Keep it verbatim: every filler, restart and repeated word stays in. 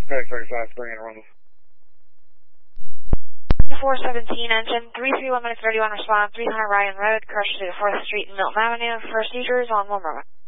Okay, thirty-five, bring in a rumble. four seventeen engine, three three one minutes thirty-one, respond, three hundred Ryan Road, crush to fourth Street and Milton Avenue, first seizures on one moment.